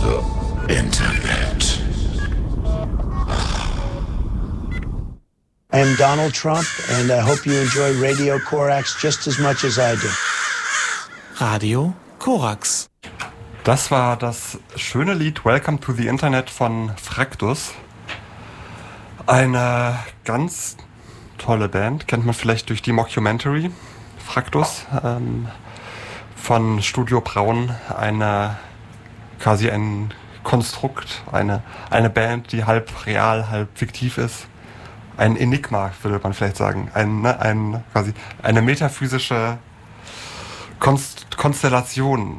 The Internet. I am Donald Trump and I hope you enjoy Radio Korax just as much as I do. Radio Korax. Das war das schöne Lied Welcome to the Internet von Fraktus. Eine ganz tolle Band, kennt man vielleicht durch die Mockumentary. Fraktus von Studio Braun, quasi ein Konstrukt, eine Band, die halb real, halb fiktiv ist. Ein Enigma, würde man vielleicht sagen. Quasi eine metaphysische Konstellation.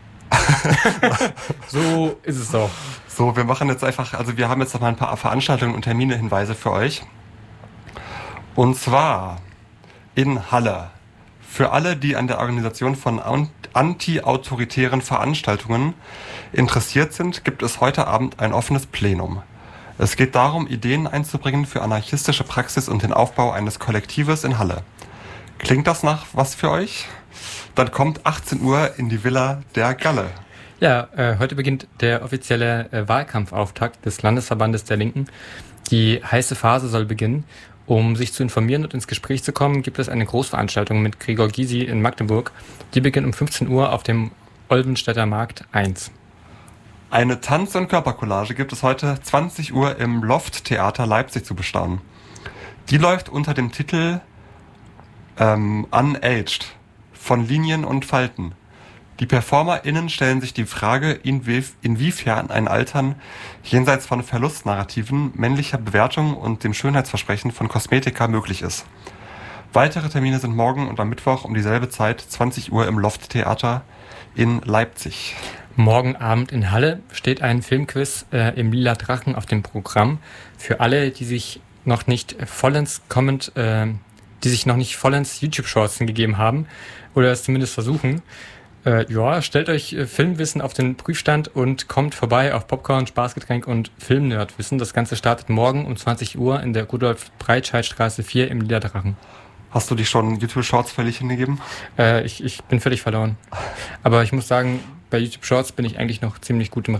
So ist es doch. So, wir machen jetzt einfach, also wir haben jetzt noch mal ein paar Veranstaltungen und Termine-Hinweise für euch. Und zwar in Halle. Für alle, die an der Organisation von anti-autoritären Veranstaltungen interessiert sind, gibt es heute Abend ein offenes Plenum. Es geht darum, Ideen einzubringen für anarchistische Praxis und den Aufbau eines Kollektives in Halle. Klingt das nach was für euch? Dann kommt 18 Uhr in die Villa der Galle. Ja, heute beginnt der offizielle Wahlkampfauftakt des Landesverbandes der Linken. Die heiße Phase soll beginnen. Um sich zu informieren und ins Gespräch zu kommen, gibt es eine Großveranstaltung mit Gregor Gysi in Magdeburg. Die beginnt um 15 Uhr auf dem Olvenstädter Markt 1. Eine Tanz- und Körpercollage gibt es heute 20 Uhr im Loft-Theater Leipzig zu bestaunen. Die läuft unter dem Titel Unaged von Linien und Falten. Die PerformerInnen stellen sich die Frage, inwiefern ein Altern jenseits von Verlustnarrativen, männlicher Bewertung und dem Schönheitsversprechen von Kosmetika möglich ist. Weitere Termine sind morgen und am Mittwoch um dieselbe Zeit, 20 Uhr im Loft-Theater in Leipzig. Morgen Abend in Halle steht ein Filmquiz im Lila Drachen auf dem Programm. Für alle, die sich noch nicht vollends YouTube-Shorts gegeben haben oder es zumindest versuchen. Stellt euch Filmwissen auf den Prüfstand und kommt vorbei auf Popcorn, Spaßgetränk und Filmnerdwissen. Das Ganze startet morgen um 20 Uhr in der Rudolf-Breitscheid-Straße 4 im Lila Drachen. Hast du dich schon YouTube Shorts völlig hingegeben? Ich bin völlig verloren. Aber ich muss sagen, bei YouTube Shorts bin ich eigentlich noch ziemlich gut im